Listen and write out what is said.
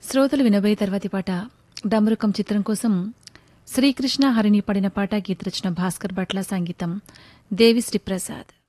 శ్రోతలు వినబోయే తర్వాతి పాట డమరుకం చిత్రం కోసం శ్రీకృష్ణ హరిని పడిన పాట గీతరచన భాస్కర్ భట్ల సంగీతం దేవిశ్రీ ప్రసాద్.